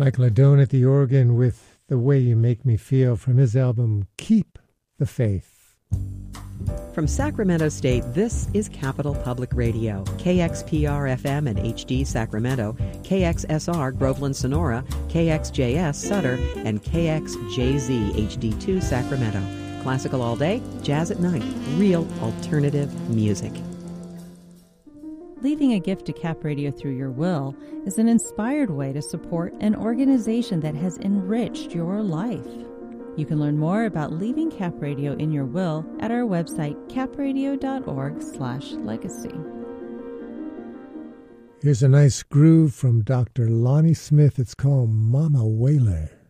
Michael Adone at the organ with The Way You Make Me Feel from his album Keep the Faith. From Sacramento State, this is Capital Public Radio, KXPR-FM and HD Sacramento, KXSR Groveland Sonora, KXJS Sutter, and KXJZ HD2 Sacramento. Classical all day, jazz at night, real alternative music. Leaving a gift to Cap Radio through your will is an inspired way to support an organization that has enriched your life. You can learn more about leaving Cap Radio in your will at our website, capradio.org/legacy. Here's a nice groove from Dr. Lonnie Smith. It's called Mama Whaler.